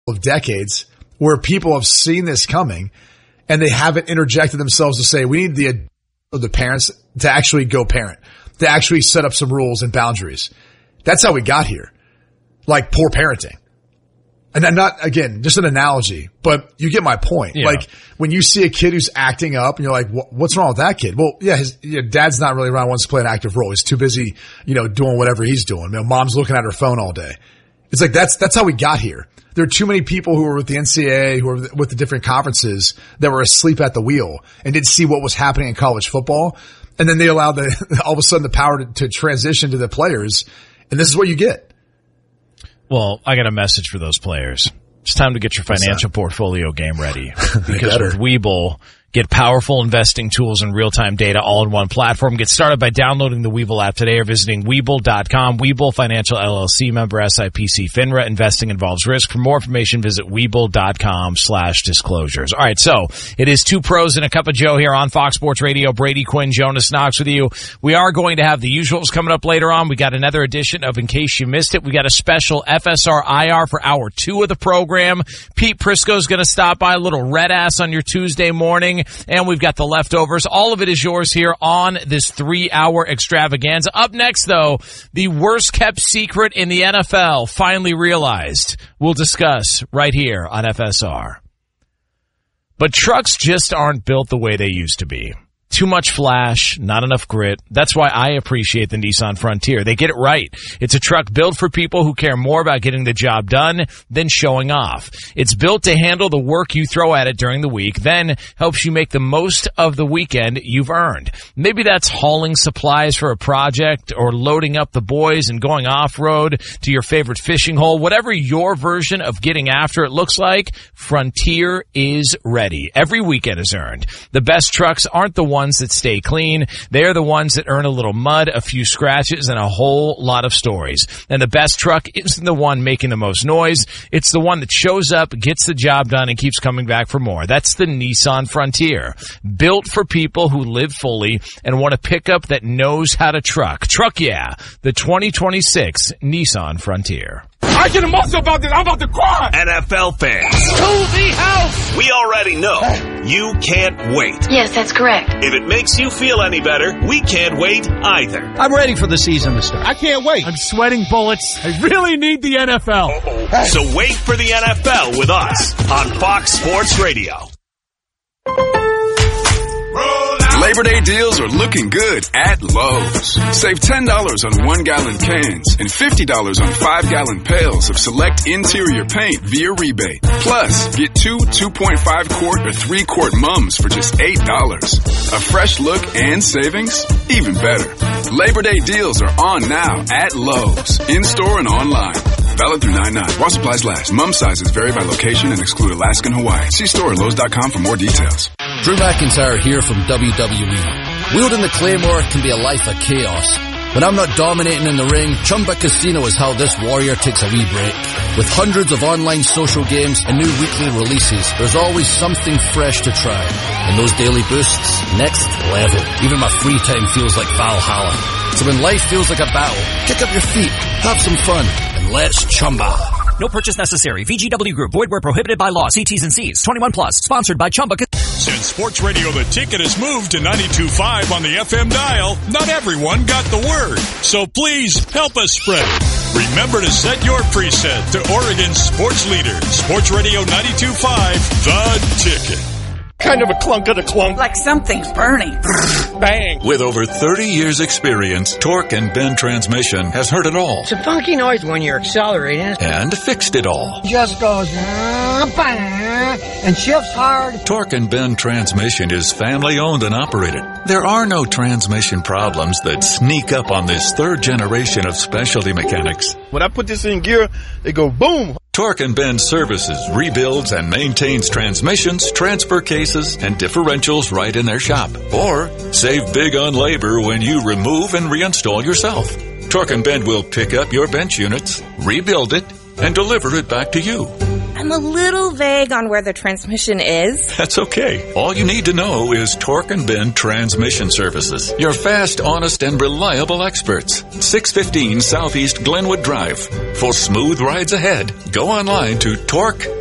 of decades where people have seen this coming and they haven't interjected themselves to say, we need the parents to actually go parent, to actually set up some rules and boundaries. That's how we got here. Like poor parenting. And I'm not, again, just an analogy, but you get my point. Yeah. Like when you see a kid who's acting up and you're like, what's wrong with that kid? Well, yeah, his dad's not really around, wants to play an active role. He's too busy, doing whatever he's doing. Mom's looking at her phone all day. It's like, that's how we got here. There are too many people who were with the NCAA, who were with the different conferences that were asleep at the wheel and didn't see what was happening in college football. And then they allowed all of a sudden the power to transition to the players. And this is what you get. Well, I got a message for those players. It's time to get your financial portfolio game ready. Because with Webull, get powerful investing tools and real-time data all in one platform. Get started by downloading the Webull app today or visiting Webull.com. Webull Financial LLC, member SIPC FINRA. Investing involves risk. For more information, visit Webull.com/disclosures. All right, so it is two pros and a cup of Joe here on Fox Sports Radio. Brady Quinn, Jonas Knox with you. We are going to have the usuals coming up later on. We got another edition of In Case You Missed It. We got a special FSR IR for hour 2 of the program. Pete Prisco's going to stop by, a little red ass on your Tuesday morning. And we've got the leftovers. All of it is yours here on this 3-hour extravaganza. Up next, though, the worst kept secret in the NFL finally realized. We'll discuss right here on FSR. But trucks just aren't built the way they used to be. Too much flash, not enough grit. That's why I appreciate the Nissan Frontier. They get it right. It's a truck built for people who care more about getting the job done than showing off. It's built to handle the work you throw at it during the week, then helps you make the most of the weekend you've earned. Maybe that's hauling supplies for a project or loading up the boys and going off-road to your favorite fishing hole. Whatever your version of getting after it looks like, Frontier is ready. Every weekend is earned. The best trucks aren't the ones that stay clean. They're the ones that earn a little mud, a few scratches, and a whole lot of stories. And the best truck isn't the one making the most noise. It's the one that shows up, gets the job done, and keeps coming back for more. That's the Nissan Frontier. Built for people who live fully and want a pickup that knows how to truck. Truck yeah. The 2026 Nissan Frontier. I get emotional about this. I'm about to cry. NFL fans. To the house. We already know you can't wait. Yes, that's correct. If it makes you feel any better, we can't wait either. I'm ready for the season to start. I can't wait. I'm sweating bullets. I really need the NFL. Hey. So wait for the NFL with us on Fox Sports Radio. Labor Day deals are looking good at Lowe's. Save $10 on 1-gallon cans and $50 on 5-gallon pails of select interior paint via rebate. Plus, get 2 2.5-quart or 3-quart mums for just $8. A fresh look and savings? Even better. Labor Day deals are on now at Lowe's, in-store and online. Valid through 9/9. While supplies last. Mum sizes vary by location and exclude Alaska and Hawaii. See store at Lowe's.com for more details. Drew McIntyre here from WWE. Wielding the Claymore can be a life of chaos. When I'm not dominating in the ring, Chumba Casino is how this warrior takes a wee break. With hundreds of online social games and new weekly releases, there's always something fresh to try. And those daily boosts, next level. Even my free time feels like Valhalla. So when life feels like a battle, kick up your feet, have some fun, and let's Chumba. No purchase necessary. VGW Group. Void where prohibited by law. See T's and C's. 21 plus. Sponsored by Chumba. Since Sports Radio The Ticket has moved to 92.5 on the FM dial, not everyone got the word. So please help us spread it. Remember to set your preset to Oregon's sports leader. Sports Radio 92.5 The Ticket. Kind of a clunk of the clunk. Like something's burning. Bang. With over 30 years experience, Torque and Bend Transmission has heard it all. It's a funky noise when you're accelerating. And fixed it all. Just goes and shifts hard. Torque and Bend Transmission is family owned and operated. There are no transmission problems that sneak up on this third generation of specialty mechanics. When I put this in gear, they go boom. Torque and Bend services, rebuilds, and maintains transmissions, transfer cases, and differentials right in their shop. Or save big on labor when you remove and reinstall yourself. Torque and Bend will pick up your bench units, rebuild it, and deliver it back to you. I'm a little vague on where the transmission is. That's okay. All you need to know is Torque and Bend Transmission Services. Your fast, honest, and reliable experts. 615 Southeast Glenwood Drive. For smooth rides ahead, go online to Torque